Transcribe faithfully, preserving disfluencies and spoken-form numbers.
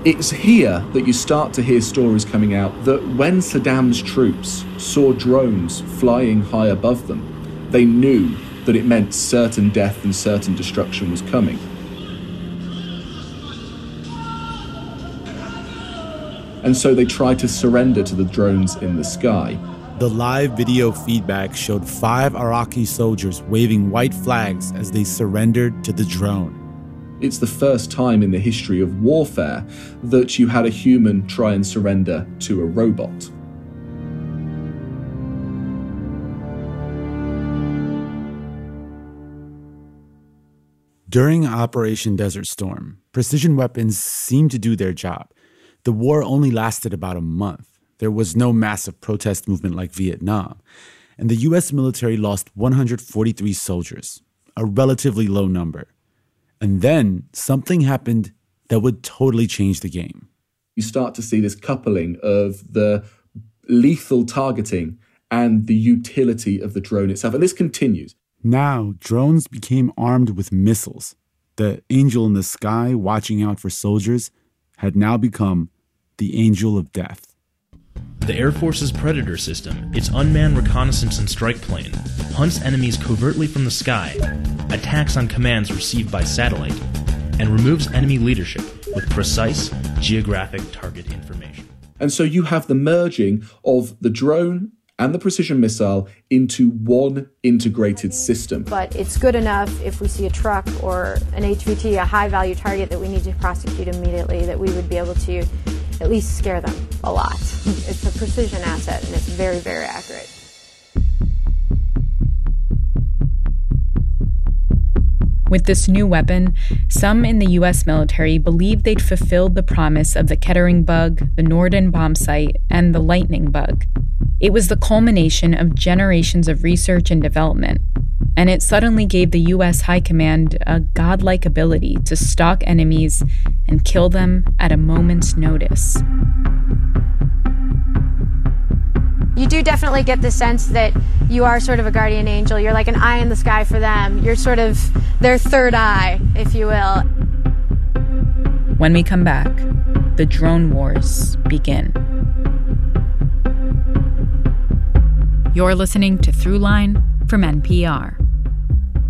It's here that you start to hear stories coming out that when Saddam's troops saw drones flying high above them, they knew that it meant certain death and certain destruction was coming. And so they tried to surrender to the drones in the sky. The live video feedback showed five Iraqi soldiers waving white flags as they surrendered to the drone. It's the first time in the history of warfare that you had a human try and surrender to a robot. During Operation Desert Storm, precision weapons seemed to do their job. The war only lasted about a month. There was no massive protest movement like Vietnam. And the U S military lost one hundred forty-three soldiers, a relatively low number. And then something happened that would totally change the game. You start to see this coupling of the lethal targeting and the utility of the drone itself. And this continues. Now, drones became armed with missiles. The angel in the sky watching out for soldiers had now become the angel of death. The Air Force's Predator system, its unmanned reconnaissance and strike plane, hunts enemies covertly from the sky, attacks on commands received by satellite, and removes enemy leadership with precise geographic target information. And so you have the merging of the drone and the precision missile into one integrated system. But it's good enough if we see a truck or an H V T, a high-value target that we need to prosecute immediately, that we would be able to at least scare them a lot. It's a precision asset, and it's very, very accurate. With this new weapon, some in the U S military believed they'd fulfilled the promise of the Kettering bug, the Norden bombsight, and the lightning bug. It was the culmination of generations of research and development, and it suddenly gave the U S High Command a godlike ability to stalk enemies and kill them at a moment's notice. You do definitely get the sense that you are sort of a guardian angel. You're like an eye in the sky for them. You're sort of their third eye, if you will. When we come back, the drone wars begin. You're listening to Throughline from N P R.